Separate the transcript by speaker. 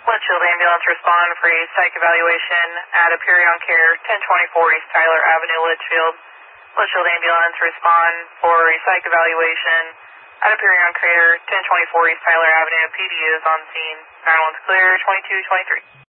Speaker 1: Litchfield Ambulance respond for a psych evaluation at Aperion Care, 1024 East Tyler Avenue, Litchfield. Litchfield Ambulance respond for a psych evaluation at Aperion Care, 1024 East Tyler Avenue. PD is on scene. 911's clear, 2223.